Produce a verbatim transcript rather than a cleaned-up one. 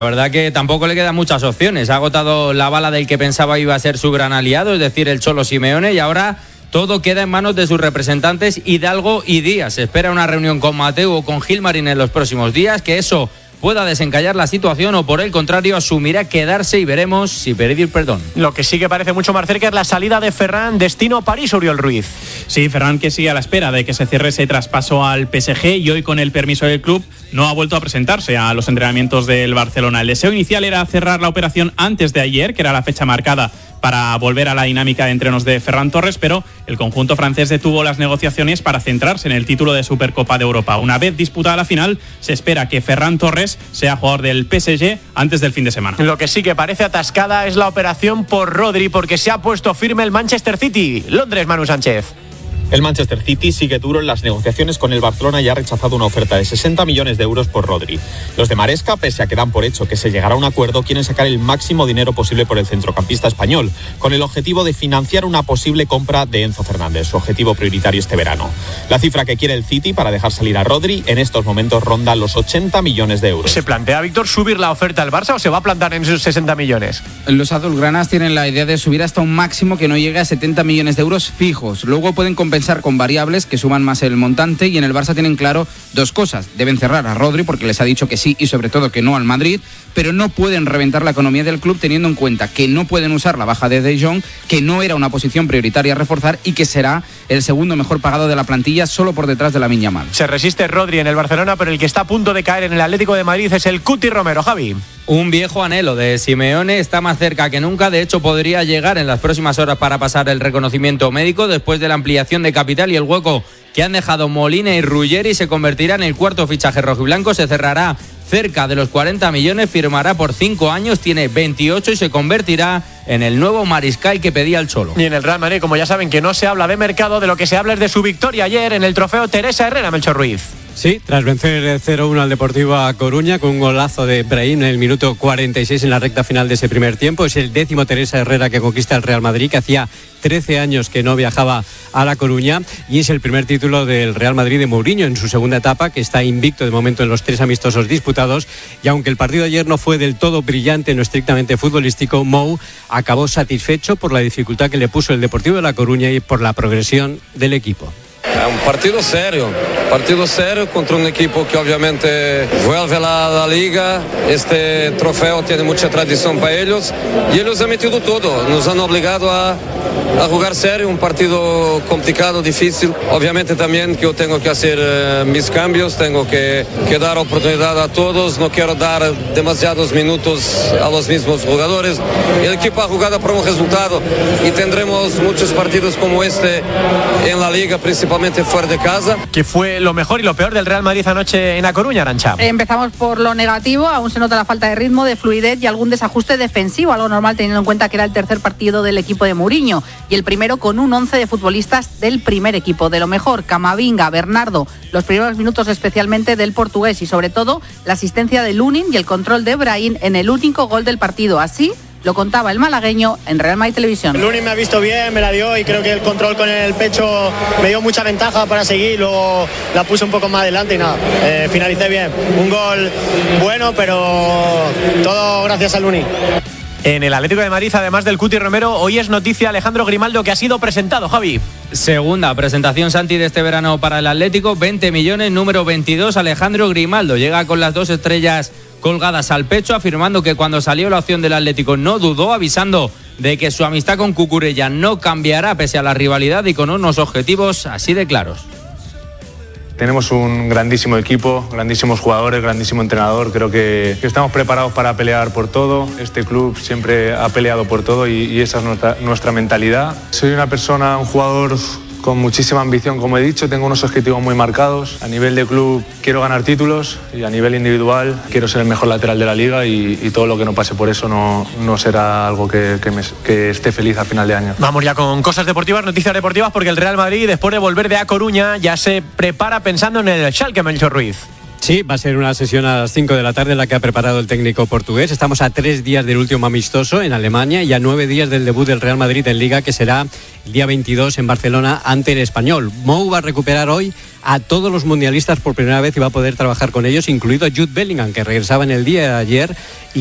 La verdad que tampoco le quedan muchas opciones. Ha agotado la bala del que pensaba iba a ser su gran aliado, es decir, el Cholo Simeone, y ahora todo queda en manos de sus representantes Hidalgo y Díaz. Se espera una reunión con Mateu o con Gilmarín en los próximos días, que eso pueda desencallar la situación o por el contrario asumirá quedarse y veremos si pedir perdón. Lo que sí que parece mucho más cerca es la salida de Ferran, destino París, Oriol Ruiz. Sí, Ferran que sigue a la espera de que se cierre ese traspaso al P S G y hoy con el permiso del club no ha vuelto a presentarse a los entrenamientos del Barcelona. El deseo inicial era cerrar la operación antes de ayer, que era la fecha marcada para volver a la dinámica de entrenos de Ferran Torres, pero el conjunto francés detuvo las negociaciones para centrarse en el título de Supercopa de Europa. Una vez disputada la final, se espera que Ferran Torres sea jugador del P S G antes del fin de semana. Lo que sí que parece atascada es la operación por Rodri, porque se ha puesto firme el Manchester City. Londres, Manu Sánchez. El Manchester City sigue duro en las negociaciones con el Barcelona y ha rechazado una oferta de sesenta millones de euros por Rodri. Los de Maresca, pese a que dan por hecho que se llegará a un acuerdo, quieren sacar el máximo dinero posible por el centrocampista español, con el objetivo de financiar una posible compra de Enzo Fernández, su objetivo prioritario este verano. La cifra que quiere el City para dejar salir a Rodri en estos momentos ronda los ochenta millones de euros. ¿Se plantea, Víctor, subir la oferta al Barça o se va a plantar en esos sesenta millones? Los azulgranas tienen la idea de subir hasta un máximo que no llegue a setenta millones de euros fijos. Luego pueden compensar con variables que suman más el montante, y en el Barça tienen claro dos cosas: deben cerrar a Rodri porque les ha dicho que sí y sobre todo que no al Madrid, pero no pueden reventar la economía del club teniendo en cuenta que no pueden usar la baja de De Jong, que no era una posición prioritaria a reforzar y que será el segundo mejor pagado de la plantilla solo por detrás de Lamine Yamal. Se resiste Rodri en el Barcelona, pero el que está a punto de caer en el Atlético de Madrid es el Cuti Romero. Javi. Un viejo anhelo de Simeone, está más cerca que nunca, de hecho podría llegar en las próximas horas para pasar el reconocimiento médico después de la ampliación de capital, y el hueco que han dejado Molina y Ruggeri se convertirá en el cuarto fichaje rojiblanco, se cerrará cerca de los cuarenta millones, firmará por cinco años, tiene veintiocho y se convertirá en el nuevo mariscal que pedía el Cholo. Y en el Real Madrid, como ya saben que no se habla de mercado, de lo que se habla es de su victoria ayer en el trofeo Teresa Herrera, Melchor Ruiz. Sí, tras vencer cero uno al Deportivo A Coruña con un golazo de Brahim en el minuto cuarenta y seis en la recta final de ese primer tiempo. Es el décimo Teresa Herrera que conquista el Real Madrid, que hacía trece años que no viajaba a La Coruña, y es el primer título del Real Madrid de Mourinho en su segunda etapa, que está invicto de momento en los tres amistosos disputados. Y aunque el partido de ayer no fue del todo brillante en lo estrictamente futbolístico, Mou acabó satisfecho por la dificultad que le puso el Deportivo de La Coruña y por la progresión del equipo. É um partido sério, partido sério contra um equipo que obviamente vuelve a la Liga. Este trofeo tiene mucha tradición para ellos y ellos han metido todo, nos han obligado a, a jugar serio, un partido complicado, difícil. Obviamente también que yo tengo que hacer uh, mis cambios, tengo que, que dar oportunidad a todos, no quiero dar demasiados minutos a los mismos jugadores. El equipo ha jugado por un resultado y tendremos muchos partidos como este en la Liga, principalmente fuera de casa. ¿Qué fue lo mejor y lo peor del Real Madrid anoche en A Coruña, Arancha? Empezamos por lo negativo. Aún se nota la falta de ritmo, de fluidez y algún desajuste defensivo, algo normal teniendo en cuenta que era el tercer partido del equipo de Mourinho y el primero con un once de futbolistas del primer equipo. De lo mejor, Camavinga, Bernardo, los primeros minutos especialmente del portugués y sobre todo la asistencia de Lunin y el control de Brahim en el único gol del partido. Así lo contaba el malagueño en Real Madrid Televisión. Lunin me ha visto bien, me la dio y creo que el control con el pecho me dio mucha ventaja para seguir, luego la puse un poco más adelante y nada, eh, finalicé bien. Un gol bueno, pero todo gracias a Lunin. En el Atlético de Madrid, además del Cuti Romero, hoy es noticia Alejandro Grimaldo, que ha sido presentado, Javi. Segunda presentación, Santi, de este verano para el Atlético, veinte millones, número veintidós, Alejandro Grimaldo. Llega con las dos estrellas colgadas al pecho, afirmando que cuando salió la opción del Atlético no dudó, avisando de que su amistad con Cucurella no cambiará pese a la rivalidad y con unos objetivos así de claros. Tenemos un grandísimo equipo, grandísimos jugadores, grandísimo entrenador. Creo que, que estamos preparados para pelear por todo. Este club siempre ha peleado por todo y, y esa es nuestra, nuestra mentalidad. Soy una persona, un jugador con muchísima ambición, como he dicho, tengo unos objetivos muy marcados. A nivel de club quiero ganar títulos y a nivel individual quiero ser el mejor lateral de la liga y, y todo lo que no pase por eso no, no será algo que, que, me, que esté feliz a final de año. Vamos ya con cosas deportivas, noticias deportivas, porque el Real Madrid, después de volver de A Coruña, ya se prepara pensando en el Schalke, Melchor Ruiz. Sí, va a ser una sesión a las cinco de la tarde la que ha preparado el técnico portugués. Estamos a tres días del último amistoso en Alemania y a nueve días del debut del Real Madrid en Liga, que será el día veintidós en Barcelona ante el Español. Mou va a recuperar hoy a todos los mundialistas por primera vez y va a poder trabajar con ellos, incluido Jude Bellingham, que regresaba en el día de ayer y